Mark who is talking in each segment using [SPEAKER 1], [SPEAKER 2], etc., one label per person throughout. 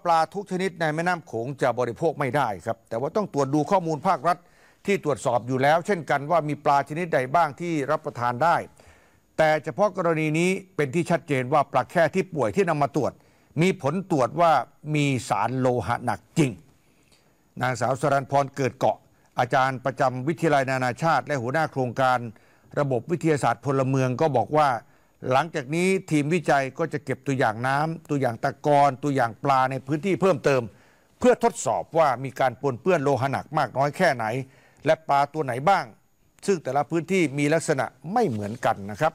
[SPEAKER 1] ปลาทุกชนิดในแม่น้ำโขงจะบริโภคไม่ได้ครับแต่ว่าต้องตรวจดูข้อมูลภาครัฐที่ตรวจสอบอยู่แล้วเช่นกันว่ามีปลาชนิดใดบ้างที่รับประทานได้แต่เฉพาะกรณีนี้เป็นที่ชัดเจนว่าปลาแค่ที่ป่วยที่นำมาตรวจมีผลตรวจว่ามีสารโลหะหนักจริงนางสาวสรัญพรเกิดเกาะอาจารย์ประจำวิทยาลัยนานาชาติและหัวหน้าโครงการระบบวิทยาศาสตร์พลเมืองก็บอกว่าหลังจากนี้ทีมวิจัยก็จะเก็บตัวอย่างน้ำตัวอย่างตะกอนตัวอย่างปลาในพื้นที่เพิ่มเติมเพื่อทดสอบว่ามีการปนเปื้อนโลหะหนักมากน้อยแค่ไหนและปลาตัวไหนบ้างซึ่งแต่ละพื้นที่มีลักษณะไม่เหมือนกันนะครับ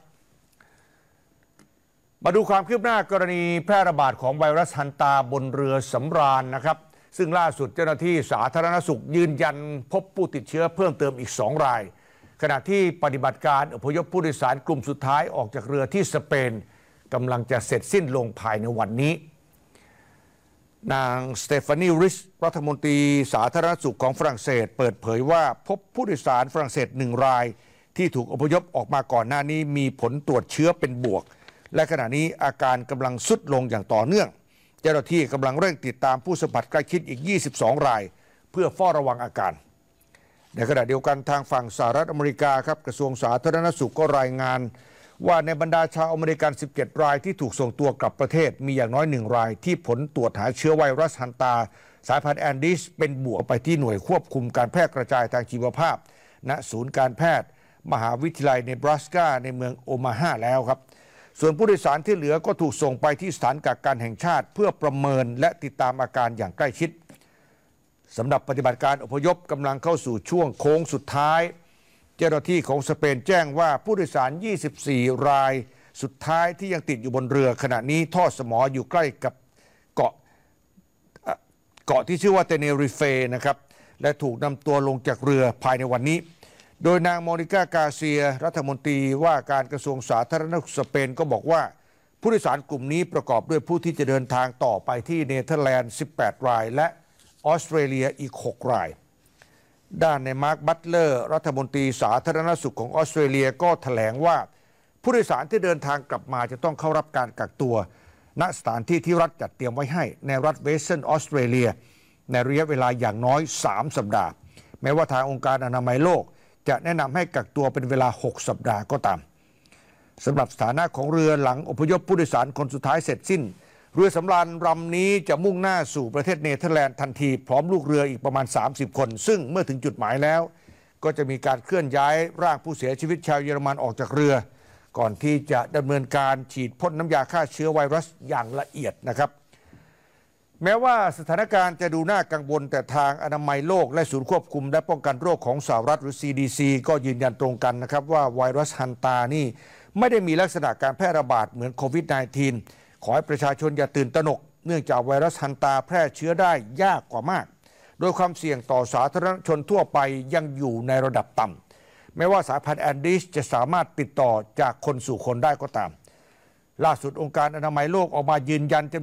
[SPEAKER 1] มาดูความคืบหน้ากรณีแพร่ระบาดของไวรัสฮันตาบนเรือสำราญนะครับซึ่งล่าสุดเจ้าหน้าที่สาธารณสุขยืนยันพบผู้ติดเชื้อเพิ่มเติมอีก2 รายขณะที่ปฏิบัติการอพยพผู้โดยสารกลุ่มสุดท้ายออกจากเรือที่สเปนกำลังจะเสร็จสิ้นลงภายในวันนี้นางสเตฟานีริชรัฐมนตรีสาธารณสุขของฝรั่งเศสเปิดเผยว่าพบผู้โดยสารฝรั่งเศส1 รายที่ถูกอพยพออกมาก่อนหน้านี้มีผลตรวจเชื้อเป็นบวกและขณะนี้อาการกำลังทรุดลงอย่างต่อเนื่องเจ้าหน้าที่กำลังเร่งติดตามผู้สัมผัสใกล้ชิดอีก22 รายเพื่อเฝ้าระวังอาการในขณะเดียวกันทางฝั่งสหรัฐอเมริกาครับกระทรวงสาธารณสุขก็รายงานว่าในบรรดาชาวอเมริกัน17 รายที่ถูกส่งตัวกลับประเทศมีอย่างน้อย1 รายที่ผลตรวจหาเชื้อไวรัสฮันตาสายพันธุ์แอนดิสเป็นบวกไปที่หน่วยควบคุมการแพร่กระจายทางชีวภาพณศูนย์การแพทย์มหาวิทยาลัยเนบราสกาในเมืองโอมาฮาแล้วครับส่วนผู้โดยสารที่เหลือก็ถูกส่งไปที่สถานกักกันแห่งชาติเพื่อประเมินและติดตามอาการอย่างใกล้ชิดสำหรับปฏิบัติการอพยพกำลังเข้าสู่ช่วงโค้งสุดท้ายเจ้าหน้าที่ของสเปนแจ้งว่าผู้โดยสาร24 รายสุดท้ายที่ยังติดอยู่บนเรือขณะนี้ท่อสมออยู่ใกล้กับเกาะที่ชื่อว่าเตเนริเฟนะครับและถูกนำตัวลงจากเรือภายในวันนี้โดยนางโมนิกากาเซียรัฐมนตรีว่าการกระทรวงสาธารณสุขสเปนก็บอกว่าผู้โดยสารกลุ่มนี้ประกอบด้วยผู้ที่จะเดินทางต่อไปที่เนเธอร์แลนด์18 รายและออสเตรเลียอีก6 รายด้านในมาร์คบัตเลอร์รัฐมนตรีสาธารณสุขของออสเตรเลียก็แถลงว่าผู้โดยสารที่เดินทางกลับมาจะต้องเข้ารับการกักตัวณสถานที่ที่รัฐจัดเตรียมไว้ให้ในรัฐเวสเทิร์นออสเตรเลียในระยะเวลาอย่างน้อย3 สัปดาห์แม้ว่าทางองค์การอนามัยโลกจะแนะนำให้กักตัวเป็นเวลา6 สัปดาห์ก็ตามสำหรับสถานะของเรือหลังอพยพผู้โดยสารคนสุดท้ายเสร็จสิ้นเรือสำราญลำนี้จะมุ่งหน้าสู่ประเทศเนเธอร์แลนด์ทันทีพร้อมลูกเรืออีกประมาณ30 คนซึ่งเมื่อถึงจุดหมายแล้วก็จะมีการเคลื่อนย้ายร่างผู้เสียชีวิตชาวเยอรมันออกจากเรือก่อนที่จะดำเนินการฉีดพ่นน้ำยาฆ่าเชื้อไวรัสอย่างละเอียดนะครับแม้ว่าสถานการณ์จะดูน่ากังวลแต่ทางอนามัยโลกและศูนย์ควบคุมและป้องกันโรคของสหรัฐหรือ CDC ก็ยืนยันตรงกันนะครับว่าไวรัสฮันตานี่ไม่ได้มีลักษณะการแพร่ระบาดเหมือนโควิด -19 ขอให้ประชาชนอย่าตื่นตระหนกเนื่องจากไวรัสฮันตาแพร่เชื้อได้ยากกว่ามากโดยความเสี่ยงต่อสาธารณชนทั่วไปยังอยู่ในระดับต่ำแม้ว่าสายพันธุ์แอนดิสจะสามารถติดต่อจากคนสู่คนได้ก็ตามล่าสุดองค์การอนามัยโลกออกมายืนยัน